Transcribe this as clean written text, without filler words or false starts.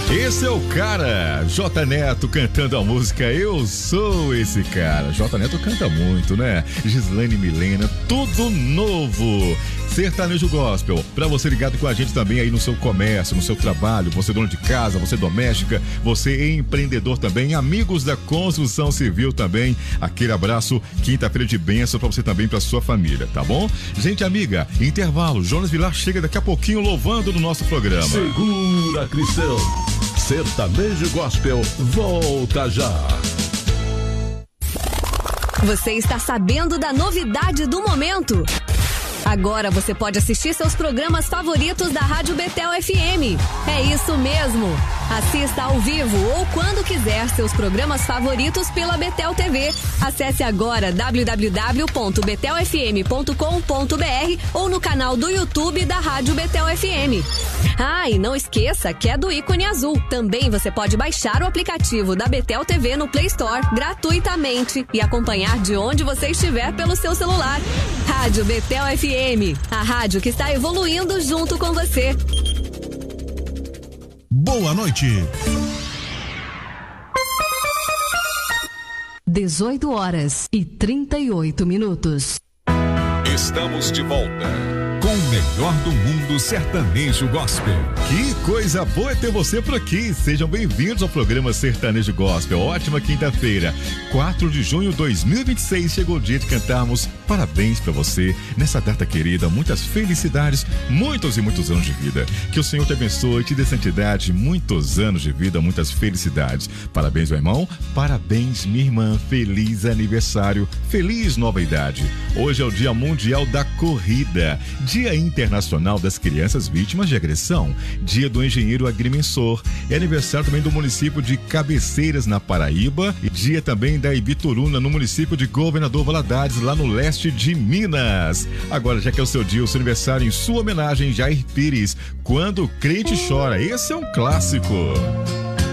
Esse é o cara, J Neto cantando a música Eu Sou Esse Cara. J Neto canta muito, né? Gislaine Milena, tudo novo. Sertanejo Gospel, pra você ligado com a gente também aí no seu comércio, no seu trabalho, você dono de casa, você doméstica, você empreendedor também, amigos da construção civil também, aquele abraço, quinta-feira de bênção pra você também, pra sua família, tá bom? Gente amiga, intervalo, Jonas Vilar chega daqui a pouquinho louvando no nosso programa. Segura, Cristão, Sertanejo Gospel volta já. Você está sabendo da novidade do momento? Agora você pode assistir seus programas favoritos da Rádio Betel FM. É isso mesmo! Assista ao vivo ou quando quiser seus programas favoritos pela Betel TV. Acesse agora www.betelfm.com.br ou no canal do YouTube da Rádio Betel FM. Ah, e não esqueça que é do ícone azul. Também você pode baixar o aplicativo da Betel TV no Play Store gratuitamente e acompanhar de onde você estiver pelo seu celular. Rádio Betel FM, a rádio que está evoluindo junto com você. Boa noite. 18h38. Estamos de volta com o melhor do mundo sertanejo gospel. Que coisa boa é ter você por aqui. Sejam bem-vindos ao programa Sertanejo Gospel. Ótima quinta-feira, 4 de junho de 2026. Chegou o dia de cantarmos parabéns pra você nessa data querida. Muitas felicidades, muitos e muitos anos de vida. Que o Senhor te abençoe, te dê santidade, muitos anos de vida, muitas felicidades. Parabéns, meu irmão. Parabéns, minha irmã. Feliz aniversário. Feliz nova idade. Hoje é o Dia Mundial da Corrida. Dia Internacional das Crianças Vítimas de Agressão, Dia do Engenheiro Agrimensor, é aniversário também do município de Cabeceiras, na Paraíba, e dia também da Ibituruna, no município de Governador Valadares, lá no leste de Minas. Agora, já que é o seu dia, o seu aniversário, em sua homenagem, Jair Pires, Quando o Crente Chora, esse é um clássico.